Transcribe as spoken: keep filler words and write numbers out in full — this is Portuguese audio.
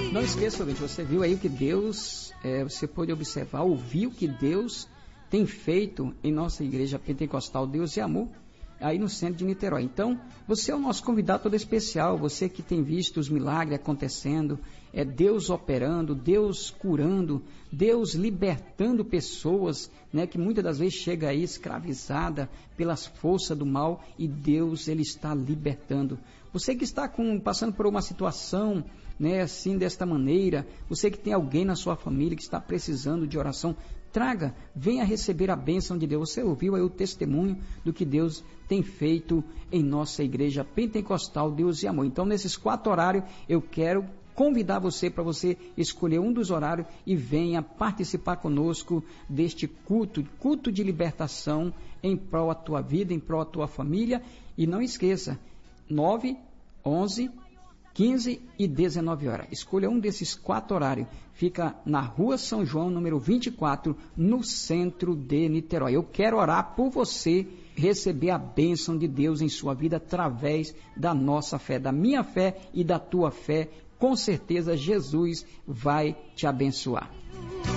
Não esqueça, ouvinte, você viu aí o que Deus, é, você pôde observar, ouvir o que Deus tem feito em nossa igreja pentecostal Deus e Amor, aí no centro de Niterói. Então, você é o nosso convidado todo especial, você que tem visto os milagres acontecendo, é Deus operando, Deus curando, Deus libertando pessoas, né, que muitas das vezes chega aí escravizada pelas forças do mal, e Deus, Ele está libertando. Você que está com, passando por uma situação, né, assim, desta maneira, você que tem alguém na sua família que está precisando de oração, traga, venha receber a bênção de Deus. Você ouviu aí o testemunho do que Deus tem feito em nossa igreja pentecostal Deus e Amor. Então, nesses quatro horários, eu quero convidar você para você escolher um dos horários e venha participar conosco deste culto, culto de libertação em prol da tua vida, em prol da tua família. E não esqueça, nove, onze, quinze e dezenove horas. Escolha um desses quatro horários. Fica na Rua São João, número vinte e quatro, no centro de Niterói. Eu quero orar por você receber a bênção de Deus em sua vida através da nossa fé, da minha fé e da tua fé. Com certeza Jesus vai te abençoar.